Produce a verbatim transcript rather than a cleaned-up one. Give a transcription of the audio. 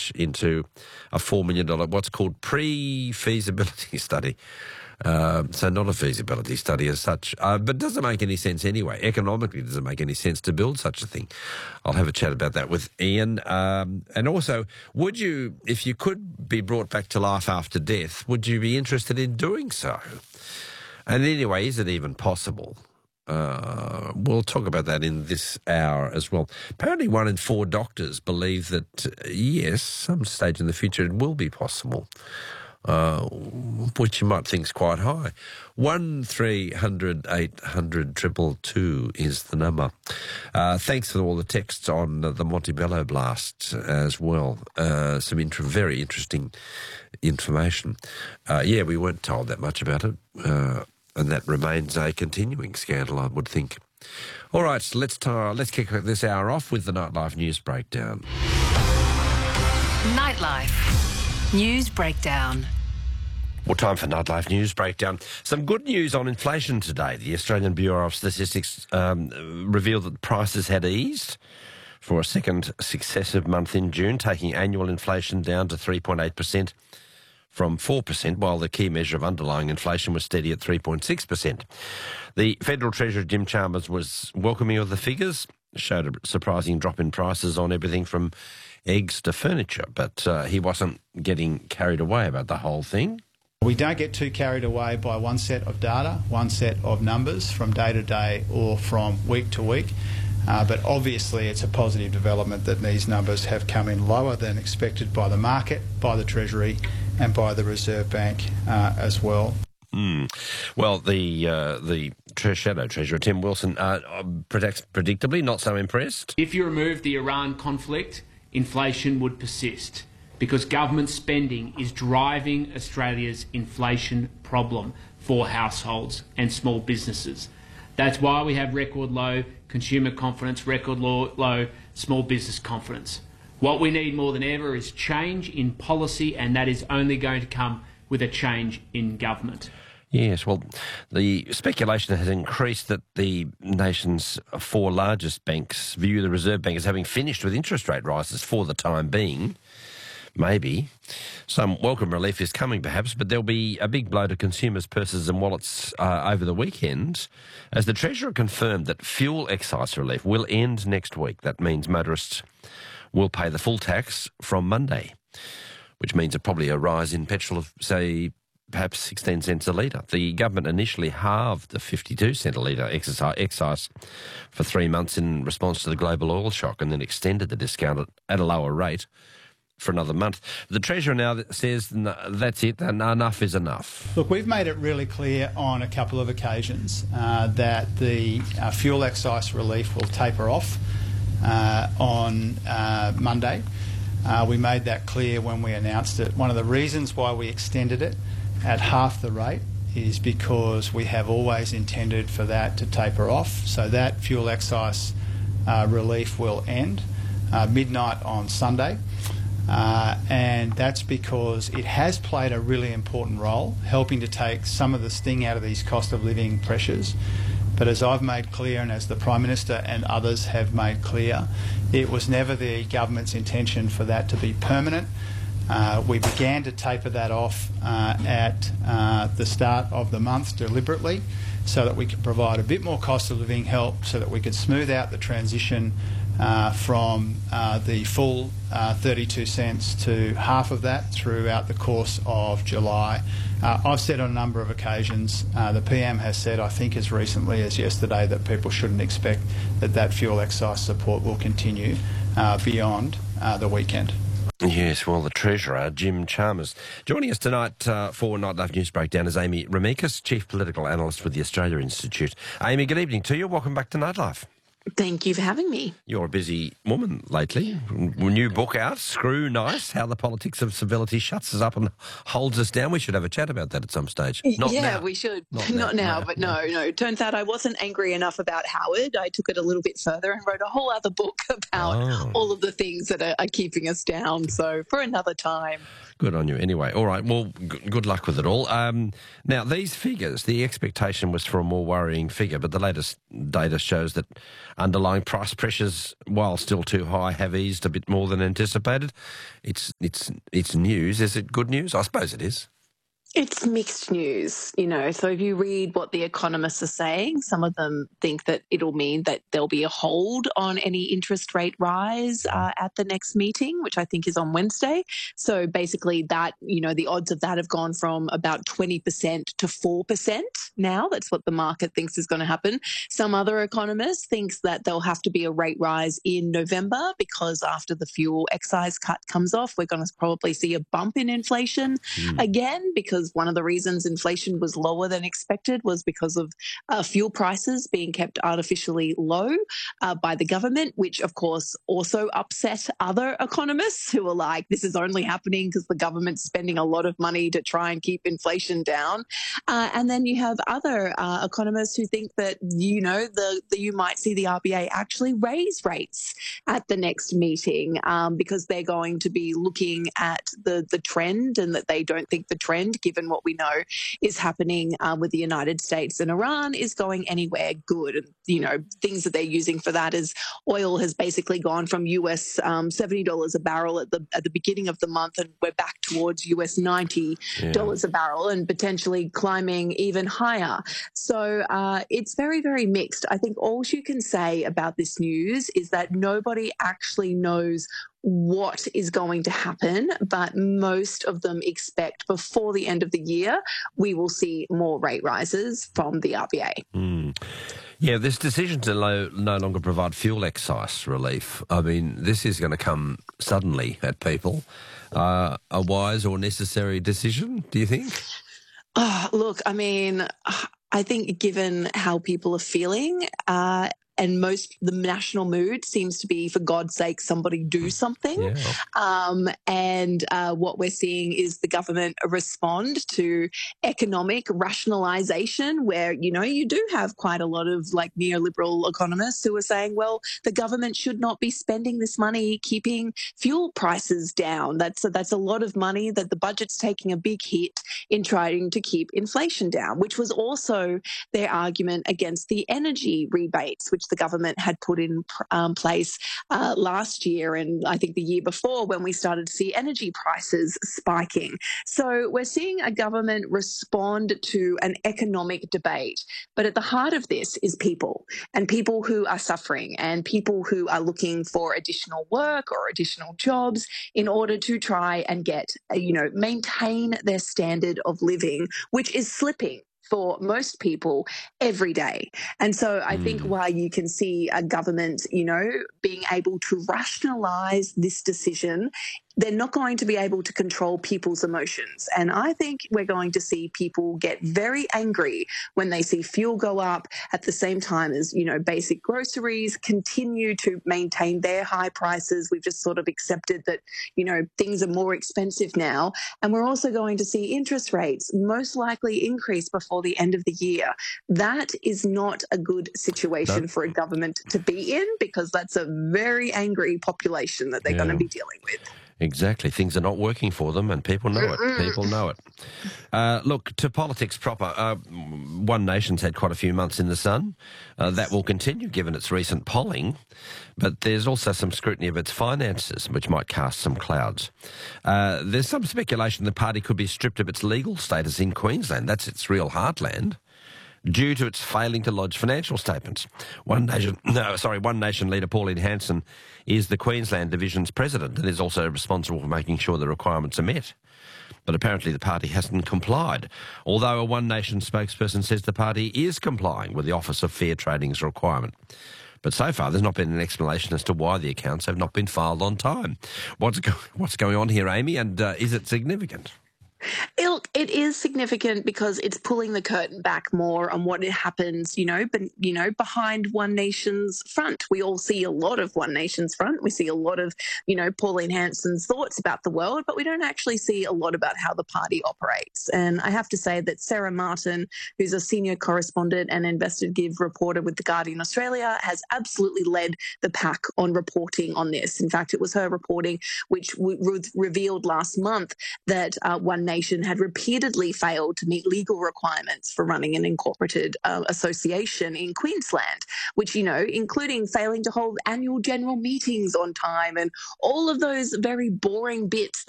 research into a four million dollars what's called pre-feasibility study. Um, so not a feasibility study as such, uh, but it doesn't make any sense anyway. Economically, it doesn't make any sense to build such a thing. I'll have a chat about that with Ian. Um, and also, would you, if you could be brought back to life after death, would you be interested in doing so? And anyway, is it even possible? Uh, we'll talk about that in this hour as well. Apparently one in four doctors believe that, uh, yes, some stage in the future it will be possible. Uh, which you might think is quite high. One three hundred eight hundred triple two is the number. Uh, thanks for all the texts on uh, the Montebello blast as well. Uh, some inter- very interesting information. Uh, yeah, we weren't told that much about it, uh, and that remains a continuing scandal, I would think. All right, so let's t- let's kick this hour off with the Nightlife News Breakdown. Nightlife News Breakdown. Well, time for Nightlife News Breakdown. Some good news on inflation today. The Australian Bureau of Statistics um, revealed that prices had eased for a second successive month in June, taking annual inflation down to three point eight percent from four percent, while the key measure of underlying inflation was steady at three point six percent. The Federal Treasurer, Jim Chalmers, was welcoming of the figures, showed a surprising drop in prices on everything from eggs to furniture, but uh, he wasn't getting carried away about the whole thing. We don't get too carried away by one set of data, one set of numbers from day to day or from week to week, uh, but obviously it's a positive development that these numbers have come in lower than expected by the market, by the Treasury and by the Reserve Bank uh, as well. Mm. Well, the uh, the tre- Shadow Treasurer, Tim Wilson, uh, predicts predictably not so impressed. If you remove the Iran conflict, inflation would persist because government spending is driving Australia's inflation problem for households and small businesses. That's why we have record low consumer confidence, record low, low small business confidence. What we need more than ever is change in policy, and that is only going to come with a change in government. Yes, well, the speculation has increased that the nation's four largest banks view the Reserve Bank as having finished with interest rate rises for the time being. Maybe. Some welcome relief is coming, perhaps, but there'll be a big blow to consumers' purses and wallets uh, over the weekend, as the Treasurer confirmed that fuel excise relief will end next week. That means motorists will pay the full tax from Monday, which means a, probably a rise in petrol of, say, perhaps sixteen cents a litre. The government initially halved the fifty-two cent a litre excise for three months in response to the global oil shock, and then extended the discount at a lower rate for another month. The Treasurer now says that's it, and enough is enough. Look, we've made it really clear on a couple of occasions uh, that the uh, fuel excise relief will taper off uh, on uh, Monday. Uh, we made that clear when we announced it. One of the reasons why we extended it at half the rate is because we have always intended for that to taper off. So that fuel excise uh, relief will end uh, midnight on Sunday. Uh, and that's because it has played a really important role helping to take some of the sting out of these cost of living pressures. But as I've made clear, and as the Prime Minister and others have made clear, it was never the government's intention for that to be permanent. Uh, we began to taper that off uh, at uh, the start of the month deliberately so that we could provide a bit more cost of living help, so that we could smooth out the transition uh, from uh, the full uh, thirty-two cents to half of that throughout the course of July. Uh, I've said on a number of occasions, uh, the P M has said, I think as recently as yesterday, that people shouldn't expect that that fuel excise support will continue uh, beyond uh, the weekend. Yes, well, the Treasurer, Jim Chalmers. Joining us tonight uh, for Nightlife News Breakdown is Amy Remeikis, Chief Political Analyst with the Australia Institute. Amy, good evening to you. Welcome back to Nightlife. Thank you for having me. You're a busy woman lately. New book out, Screw Nice, How the Politics of Civility Shuts Us Up and Holds Us Down. We should have a chat about that at some stage. Not yeah, now. we should. Not, Not now, now, no, but no, no. It turns out I wasn't angry enough about Howard. I took it a little bit further and wrote a whole other book about oh. all of the things that are, are keeping us down. So for another time. Good on you. Anyway, all right. Well, g- good luck with it all. Um, now, these figures, the expectation was for a more worrying figure, but the latest data shows that underlying price pressures, while still too high, have eased a bit more than anticipated. It's it's it's news. Is it good news? I suppose it is. It's mixed news, you know. So if you read what the economists are saying, some of them think that it'll mean that there'll be a hold on any interest rate rise uh, at the next meeting, which I think is on Wednesday. So basically that, you know, the odds of that have gone from about twenty percent to four percent now. That's what the market thinks is going to happen. Some other economists think that there'll have to be a rate rise in November because after the fuel excise cut comes off, we're going to probably see a bump in inflation mm. again, because one of the reasons inflation was lower than expected was because of uh, fuel prices being kept artificially low uh, by the government, which of course also upset other economists who are like, this is only happening because the government's spending a lot of money to try and keep inflation down. Uh, and then you have other uh, economists who think that, you know, the, the you might see the R B A actually raise rates at the next meeting um, because they're going to be looking at the, the trend, and that they don't think the trend, given what we know is happening uh, with the United States and Iran, is going anywhere good. And, you know, things that they're using for that is oil has basically gone from U S um, seventy dollars a barrel at the at the beginning of the month, and we're back towards U S ninety dollars yeah. a barrel, and potentially climbing even higher. So uh, it's very, very mixed. I think all you can say about this news is that nobody actually knows what is going to happen, but most of them expect before the end of the year we will see more rate rises from the R B A. Mm. Yeah, this decision to lo- no longer provide fuel excise relief, I mean, this is going to come suddenly at people. Uh, a wise or necessary decision, do you think? Oh, look, I mean, I think given how people are feeling, uh, and most the national mood seems to be, for God's sake, somebody do something. Yeah. Um, and uh, what we're seeing is the government respond to economic rationalisation, where, you know, you do have quite a lot of like neoliberal economists who are saying, well, the government should not be spending this money keeping fuel prices down. That's a, that's a lot of money that the budget's taking a big hit in trying to keep inflation down, which was also their argument against the energy rebates, which the government had put in um, place uh, last year, and I think the year before, when we started to see energy prices spiking. So we're seeing a government respond to an economic debate, but at the heart of this is people, and people who are suffering, and people who are looking for additional work or additional jobs in order to try and get, you know, maintain their standard of living, which is slipping for most people every day. And so I mm. think while you can see a government, you know, being able to rationalise this decision, they're not going to be able to control people's emotions. And I think we're going to see people get very angry when they see fuel go up at the same time as, you know, basic groceries continue to maintain their high prices. We've just sort of accepted that, you know, things are more expensive now. And we're also going to see interest rates most likely increase before the end of the year. That is not a good situation no. for a government to be in, because that's a very angry population that they're yeah. going to be dealing with. Exactly. Things are not working for them, and people know it. People know it. Uh, look, to politics proper, uh, One Nation's had quite a few months in the sun. Uh, that will continue given its recent polling, but there's also some scrutiny of its finances, which might cast some clouds. Uh, there's some speculation the party could be stripped of its legal status in Queensland. That's its real heartland, due to its failing to lodge financial statements. One Nation, no, sorry, One Nation leader Pauline Hanson is the Queensland Division's president and is also responsible for making sure the requirements are met. But apparently the party hasn't complied, although a One Nation spokesperson says the party is complying with the Office of Fair Trading's requirement. But so far, there's not been an explanation as to why the accounts have not been filed on time. What's, go- what's going on here, Amy, and uh, is it significant? Look, it is significant because it's pulling the curtain back more on what happens, you know, but, you know, behind One Nation's front. We all see a lot of One Nation's front. We see a lot of, you know, Pauline Hanson's thoughts about the world, but we don't actually see a lot about how the party operates. And I have to say that Sarah Martin, who's a senior correspondent and investigative reporter with The Guardian Australia, has absolutely led the pack on reporting on this. In fact, it was her reporting which re- revealed last month that uh, One Nation had repeatedly repeatedly failed to meet legal requirements for running an incorporated uh, association in Queensland, which, you know, including failing to hold annual general meetings on time and all of those very boring bits